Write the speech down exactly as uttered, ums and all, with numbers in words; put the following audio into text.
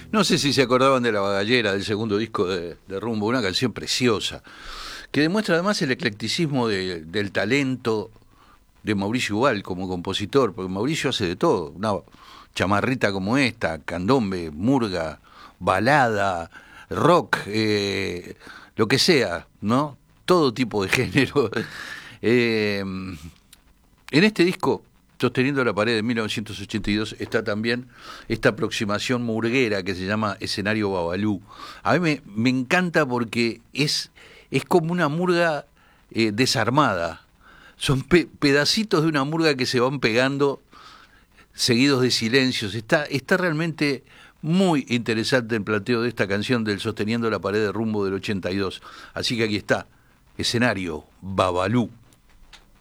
No sé si se acordaban de La Bagallera, del segundo disco de, de Rumbo, una canción preciosa, que demuestra además el eclecticismo de- del talento de Mauricio Ubal como compositor, porque Mauricio hace de todo, una chamarrita como esta, candombe, murga, balada, rock, eh, lo que sea, ¿no? Todo tipo de género. Eh, en este disco, Sosteniendo la pared de mil novecientos ochenta y dos, está también esta aproximación murguera que se llama Escenario Babalú. A mí me, me encanta porque es, es como una murga eh, desarmada. Son pe- pedacitos de una murga que se van pegando seguidos de silencios. Está, está realmente muy interesante el planteo de esta canción del Sosteniendo la pared de Rumbo del ochenta y dos. Así que aquí está, Escenario Babalú.